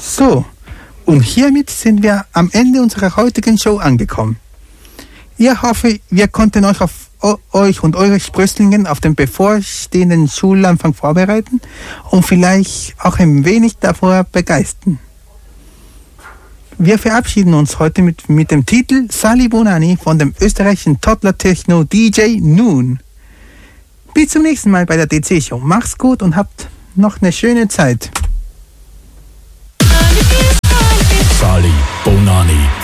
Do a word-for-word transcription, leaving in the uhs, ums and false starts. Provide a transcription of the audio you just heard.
So, und hiermit sind wir am Ende unserer heutigen Show angekommen. Ich hoffe, wir konnten euch, auf, euch und eure Sprösslingen auf den bevorstehenden Schulanfang vorbereiten und vielleicht auch ein wenig davor begeistern. Wir verabschieden uns heute mit, mit dem Titel Sali Bonani von dem österreichischen Toddler-Techno D J Noon. Bis zum nächsten Mal bei der D C-Show. Macht's gut und habt noch eine schöne Zeit. Sali Bonani.